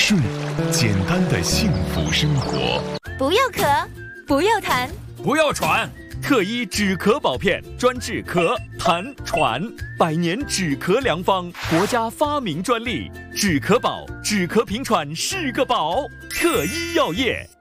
顺，简单的幸福生活。 不要咳，不要痰， 不要喘。特医止咳宝片，专治咳、痰、喘，100年止咳良方，国家发明专利。止咳宝，止咳平喘是个宝。特医药业。